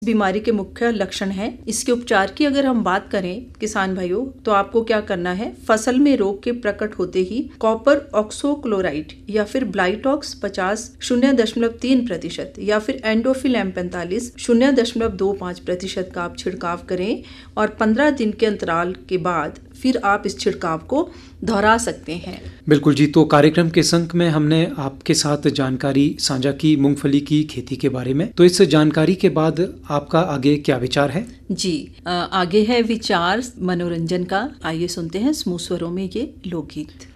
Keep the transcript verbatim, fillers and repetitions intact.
बीमारी के मुख्य लक्षण हैं। इसके उपचार की अगर हम बात करें किसान भाइयों, तो आपको क्या करना है, फसल में रोग के प्रकट होते ही कॉपर ऑक्सोक्लोराइड या फिर ब्लाइटॉक्स पचास शून्य दशमलव तीन प्रतिशत या फिर एंडोफिल पैंतालीस शून्य दशमलव दो पाँच प्रतिशत का आप छिड़काव करें और पंद्रह दिन के अंतराल के बाद फिर आप इस छिड़काव को दोहरा सकते हैं। बिल्कुल जी। तो कार्यक्रम के संग में हमने आपके साथ जानकारी साझा की मूंगफली की खेती के बारे में। तो इस जानकारी के बाद आपका आगे क्या विचार है? जी, आगे है विचार मनोरंजन का। आइए सुनते हैं स्मूथ स्वरों में ये लोकगीत।